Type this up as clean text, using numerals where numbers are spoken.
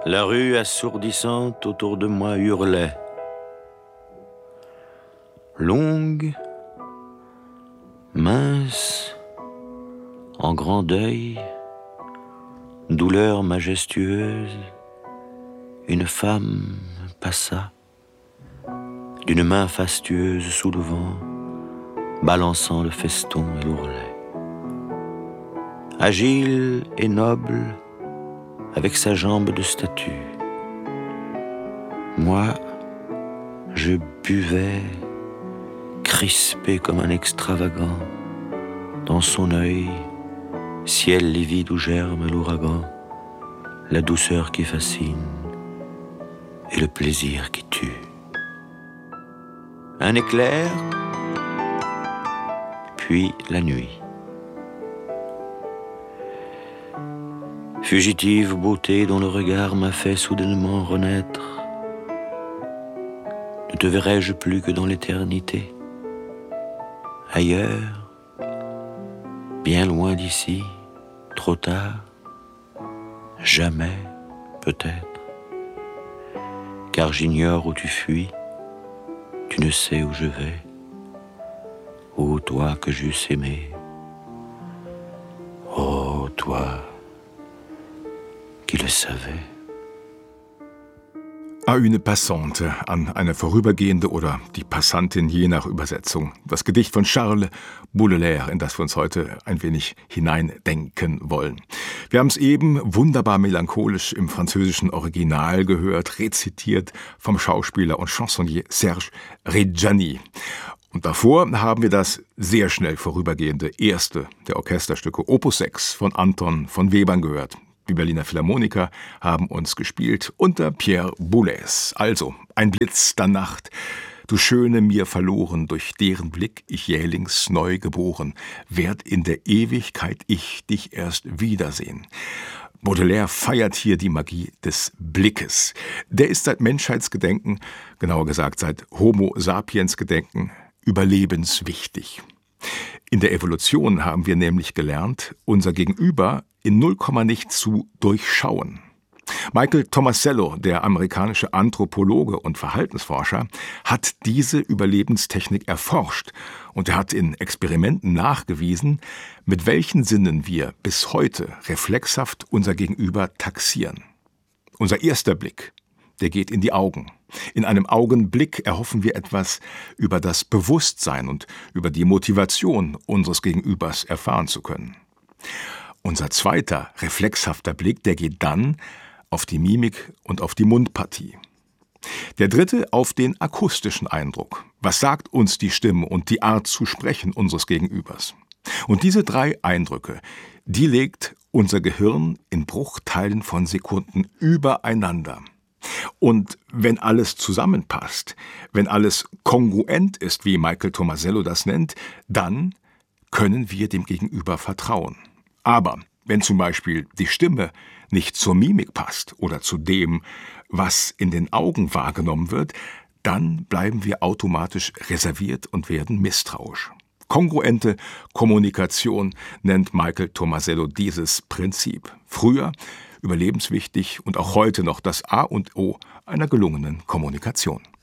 La rue assourdissante autour de moi hurlait. Longue, mince, en grand deuil, douleur majestueuse, une femme passa, d'une main fastueuse sous le vent, balançant le feston et l'ourlet. Agile et noble, avec sa jambe de statue. Moi, je buvais, crispé comme un extravagant, dans son œil, ciel livide où germe l'ouragan, la douceur qui fascine et le plaisir qui tue. Un éclair, puis la nuit. Fugitive beauté dont le regard m'a fait soudainement renaître. Ne te verrai-je plus que dans l'éternité? Ailleurs, bien loin d'ici, trop tard, jamais, peut-être. Car j'ignore où tu fuis, tu ne sais où je vais. Ô toi que j'eusse aimé, ô toi qui le savait. À une Passante, an eine Vorübergehende oder die Passantin je nach Übersetzung. Das Gedicht von Charles Baudelaire, in das wir uns heute ein wenig hineindenken wollen. Wir haben es eben wunderbar melancholisch im französischen Original gehört, rezitiert vom Schauspieler und Chansonnier Serge Reggiani. Und davor haben wir das sehr schnell vorübergehende erste der Orchesterstücke Opus 6 von Anton von Webern gehört. Die Berliner Philharmoniker haben uns gespielt unter Pierre Boulez. Also, ein Blitz der Nacht. Du Schöne mir verloren, durch deren Blick ich jählings neu geboren, werd in der Ewigkeit ich dich erst wiedersehen. Baudelaire feiert hier die Magie des Blickes. Der ist seit Menschheitsgedenken, genauer gesagt seit Homo sapiens Gedenken, überlebenswichtig. In der Evolution haben wir nämlich gelernt, unser Gegenüber in 0, nichts zu durchschauen. Michael Tomasello, der amerikanische Anthropologe und Verhaltensforscher, hat diese Überlebenstechnik erforscht und er hat in Experimenten nachgewiesen, mit welchen Sinnen wir bis heute reflexhaft unser Gegenüber taxieren. Unser erster Blick, der geht in die Augen. In einem Augenblick erhoffen wir etwas über das Bewusstsein und über die Motivation unseres Gegenübers erfahren zu können. Unser zweiter reflexhafter Blick, der geht dann auf die Mimik und auf die Mundpartie. Der dritte auf den akustischen Eindruck. Was sagt uns die Stimme und die Art zu sprechen unseres Gegenübers? Und diese 3 Eindrücke, die legt unser Gehirn in Bruchteilen von Sekunden übereinander. Und wenn alles zusammenpasst, wenn alles kongruent ist, wie Michael Tomasello das nennt, dann können wir dem Gegenüber vertrauen. Aber wenn zum Beispiel die Stimme nicht zur Mimik passt oder zu dem, was in den Augen wahrgenommen wird, dann bleiben wir automatisch reserviert und werden misstrauisch. Kongruente Kommunikation nennt Michael Tomasello dieses Prinzip. Früher überlebenswichtig und auch heute noch das A und O einer gelungenen Kommunikation.